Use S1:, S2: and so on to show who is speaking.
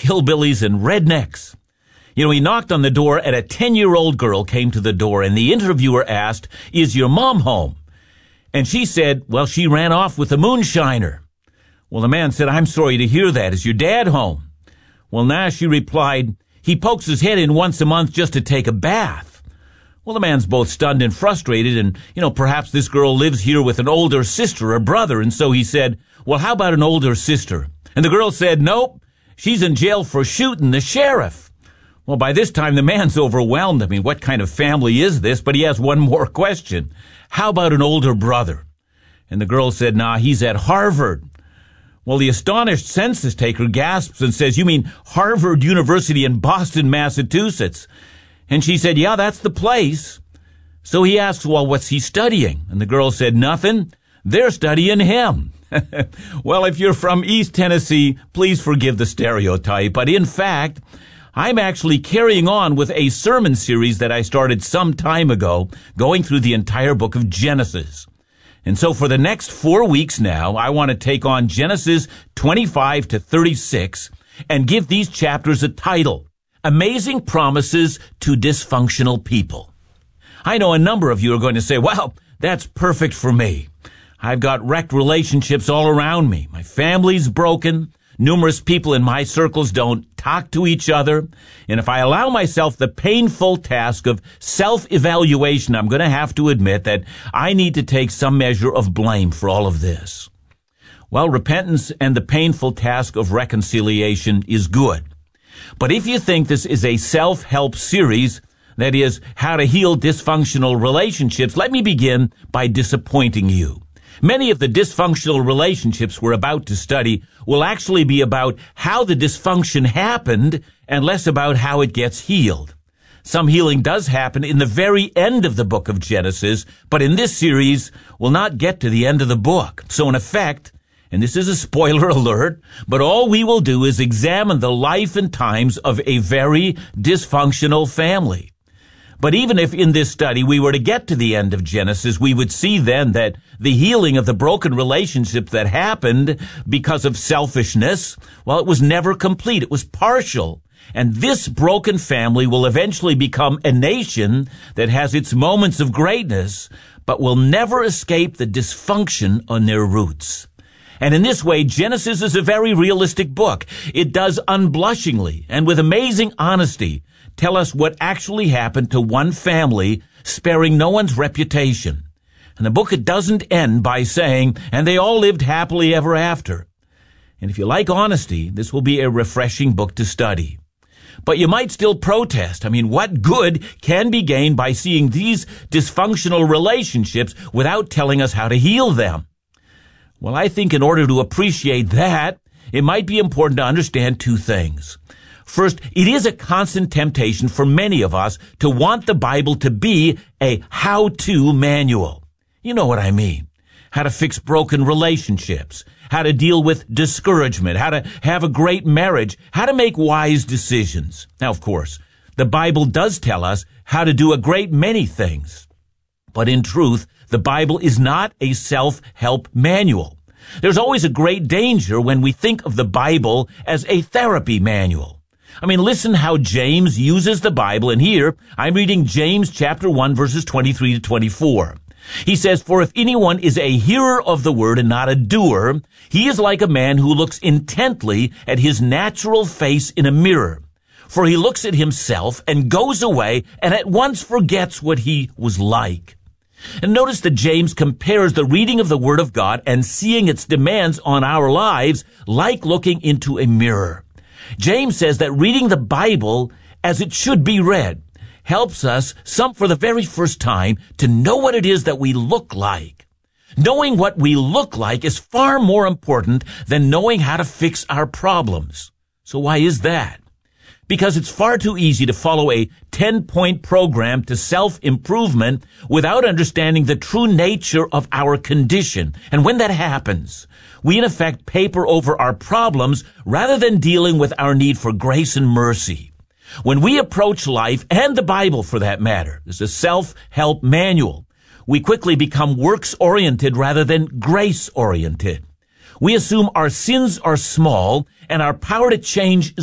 S1: hillbillies and rednecks. You know, he knocked on the door and a 10-year-old girl came to the door and the interviewer asked, "Is your mom home?" And she said, "Well, she ran off with a moonshiner." Well, the man said, "I'm sorry to hear that. Is your dad home?" Well, now she replied, "He pokes his head in once a month just to take a bath." Well, the man's both stunned and frustrated, and, perhaps this girl lives here with an older sister or brother, and so he said, "Well, how about an older sister?" And the girl said, "Nope, she's in jail for shooting the sheriff." Well, by this time, the man's overwhelmed. I mean, what kind of family is this? But he has one more question. "How about an older brother?" And the girl said, "Nah, he's at Harvard." Well, the astonished census taker gasps and says, "You mean Harvard University in Boston, Massachusetts?" And she said, "Yeah, that's the place." So he asks, "Well, what's he studying?" And the girl said, "Nothing. They're studying him." Well, if you're from East Tennessee, please forgive the stereotype. But in fact, I'm actually carrying on with a sermon series that I started some time ago, going through the entire book of Genesis. And so for the next 4 weeks now, I want to take on Genesis 25 to 36 and give these chapters a title: Amazing Promises to Dysfunctional People. I know a number of you are going to say, "Well, that's perfect for me. I've got wrecked relationships all around me. My family's broken. Numerous people in my circles don't talk to each other. And if I allow myself the painful task of self-evaluation, I'm going to have to admit that I need to take some measure of blame for all of this." Well, repentance and the painful task of reconciliation is good. But if you think this is a self-help series, that is, how to heal dysfunctional relationships, let me begin by disappointing you. Many of the dysfunctional relationships we're about to study will actually be about how the dysfunction happened and less about how it gets healed. Some healing does happen in the very end of the book of Genesis, but in this series, we'll not get to the end of the book. So in effect, and this is a spoiler alert, but all we will do is examine the life and times of a very dysfunctional family. But even if in this study we were to get to the end of Genesis, we would see then that the healing of the broken relationships that happened because of selfishness, well, it was never complete. It was partial. And this broken family will eventually become a nation that has its moments of greatness, but will never escape the dysfunction on their roots. And in this way, Genesis is a very realistic book. It does unblushingly and with amazing honesty tell us what actually happened to one family, sparing no one's reputation. And the book, it doesn't end by saying, "And they all lived happily ever after." And if you like honesty, this will be a refreshing book to study. But you might still protest. I mean, what good can be gained by seeing these dysfunctional relationships without telling us how to heal them? Well, I think in order to appreciate that, it might be important to understand two things. First, it is a constant temptation for many of us to want the Bible to be a how-to manual. You know what I mean. How to fix broken relationships, how to deal with discouragement, how to have a great marriage, how to make wise decisions. Now, of course, the Bible does tell us how to do a great many things. But in truth, the Bible is not a self-help manual. There's always a great danger when we think of the Bible as a therapy manual. I mean, listen how James uses the Bible, and here I'm reading James chapter 1, verses 23 to 24. He says, "For if anyone is a hearer of the word and not a doer, he is like a man who looks intently at his natural face in a mirror. For he looks at himself and goes away and at once forgets what he was like." And notice that James compares the reading of the Word of God and seeing its demands on our lives like looking into a mirror. James says that reading the Bible as it should be read helps us, some for the very first time, to know what it is that we look like. Knowing what we look like is far more important than knowing how to fix our problems. So why is that? Because it's far too easy to follow a 10-point program to self-improvement without understanding the true nature of our condition. And when that happens, we in effect paper over our problems rather than dealing with our need for grace and mercy. When we approach life, and the Bible for that matter, as a self-help manual, we quickly become works-oriented rather than grace-oriented. We assume our sins are small and our power to change